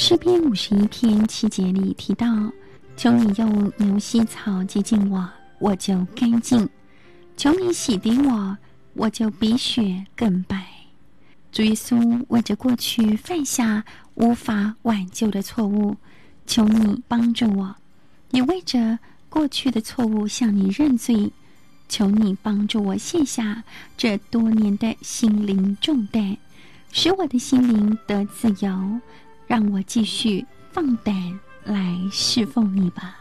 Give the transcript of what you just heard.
诗篇51篇7节里提到，求你用牛膝草洁净我，我就干净；求你洗涤我，我就比雪更白。主耶稣为着过去犯下无法挽救的错误，求你帮助我；也为着过去的错误向你认罪，求你帮助我卸下这多年的心灵重担，使我的心灵得自由，让我继续放胆来侍奉你吧。